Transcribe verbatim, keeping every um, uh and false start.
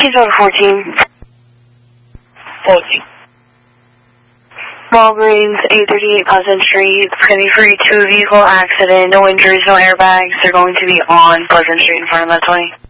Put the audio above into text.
Please go to fourteen. fourteen. Walgreens, eight thirty-eight Pleasant Street. It's going to be for a two-vehicle accident. No injuries, no airbags. They're going to be on Pleasant Street in front of that twenty.